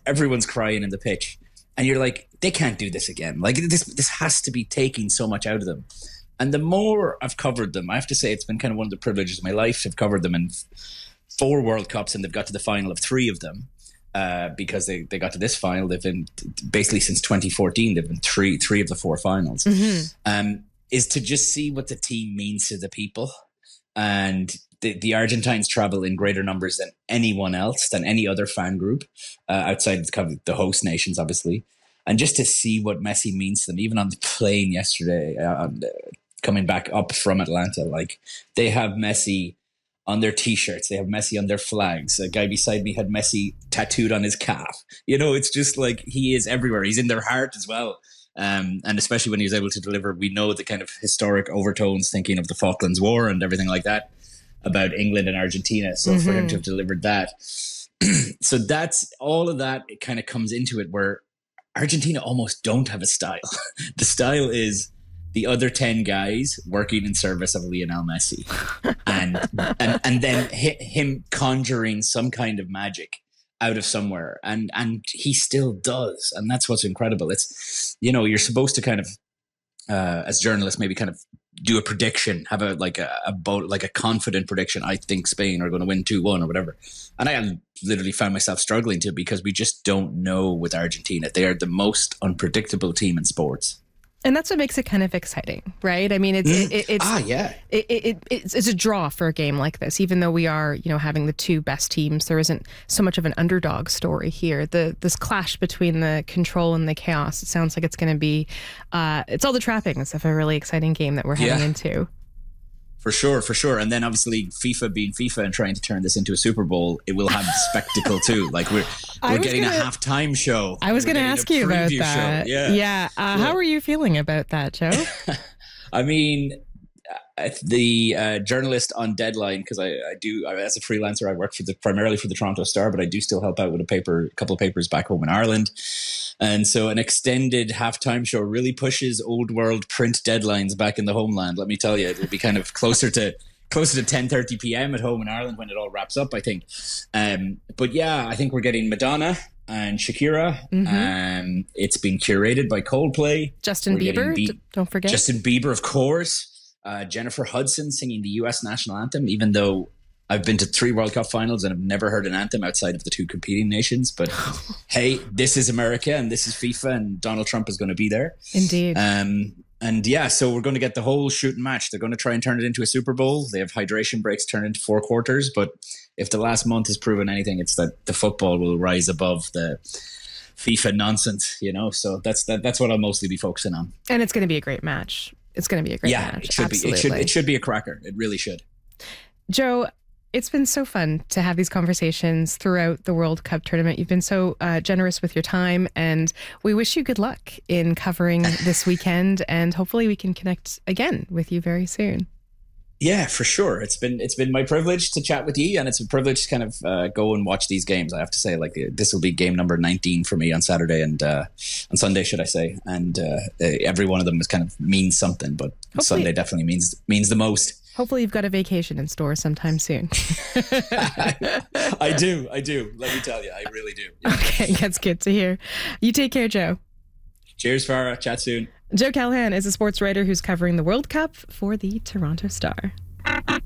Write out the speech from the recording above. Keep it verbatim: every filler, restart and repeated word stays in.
everyone's crying in the pitch. And you're like, they can't do this again. Like this, this has to be taking so much out of them. And the more I've covered them, I have to say it's been kind of one of the privileges of my life to have covered them in four World Cups, and they've got to the final of three of them uh, because they, they got to this final. They've been basically since twenty fourteen, they've been three three of the four finals. Mm-hmm. Um, is to just see what the team means to the people. And the, the Argentines travel in greater numbers than anyone else, than any other fan group uh, outside of the host nations, obviously. And just to see what Messi means to them, even on the plane yesterday, uh, coming back up from Atlanta, like they have Messi on their T-shirts, they have Messi on their flags. A guy beside me had Messi tattooed on his calf. You know, it's just like he is everywhere. He's in their heart as well. Um, and especially when he was able to deliver, we know the kind of historic overtones, thinking of the Falklands War and everything like that about England and Argentina. So mm-hmm. for him to have delivered that. So that's all of that. It kind of comes into it where Argentina almost don't have a style. The style is the other ten guys working in service of Lionel Messi and, and, and then him conjuring some kind of magic out of somewhere, and and he still does, and that's what's incredible. It's, you know, you're supposed to kind of uh as journalists maybe kind of do a prediction, have a like a, a boat like a confident prediction. I think Spain are going to win two one or whatever, and I literally found myself struggling to, because we just don't know with Argentina. They are the most unpredictable team in sports. And that's what makes it kind of exciting, right? I mean, it's mm. it, it's ah yeah, it, it, it's it's a draw for a game like this. Even though we are, you know, having the two best teams, there isn't so much of an underdog story here. The this clash between the control and the chaos. It sounds like it's going to be, uh, it's all the trappings of a really exciting game that we're heading yeah. into. For sure, for sure. And then obviously FIFA being FIFA and trying to turn this into a Super Bowl, it will have spectacle too. Like we're we're getting gonna, a halftime show. I was going to ask you about that. Show. Yeah. Yeah. Uh, yeah. How are you feeling about that, Joe? I mean, the uh, journalist on Deadline, because I, I do, I, as a freelancer, I work for the primarily for the Toronto Star, but I do still help out with a paper, a couple of papers back home in Ireland. And so an extended halftime show really pushes old world print deadlines back in the homeland. Let me tell you, it'll be kind of closer to closer to ten thirty p.m. at home in Ireland when it all wraps up, I think. Um, but yeah, I think we're getting Madonna and Shakira. Mm-hmm. Um, it's been curated by Coldplay. Justin we're Bieber, Be- don't forget. Justin Bieber, of course. Uh, Jennifer Hudson singing the U S national anthem, even though I've been to three World Cup finals and I've never heard an anthem outside of the two competing nations. But hey, this is America and this is FIFA, and Donald Trump is going to be there. Indeed. Um, and yeah, so we're going to get the whole shooting match. They're going to try and turn it into a Super Bowl. They have hydration breaks turned into four quarters. But if the last month has proven anything, it's that the football will rise above the FIFA nonsense, you know? So that's that, that's what I'll mostly be focusing on. And it's going to be a great match. It's going to be a great yeah, match. It should Absolutely. be. It should. It should be a cracker. It really should. Joe, it's been so fun to have these conversations throughout the World Cup tournament. You've been so uh, generous with your time, and we wish you good luck in covering this weekend. And hopefully, we can connect again with you very soon. Yeah, for sure. It's been it's been my privilege to chat with you, and it's a privilege to kind of uh, go and watch these games. I have to say, like this will be game number nineteen for me on Saturday and uh, on Sunday, should I say? And uh, every one of them is kind of means something, but hopefully, Sunday definitely means means the most. Hopefully, you've got a vacation in store sometime soon. I do, I do. Let me tell you, I really do. Yeah. Okay, that's good to hear. You take care, Joe. Cheers, Farah. Chat soon. Joe Callahan is a sports writer who's covering the World Cup for the Toronto Star.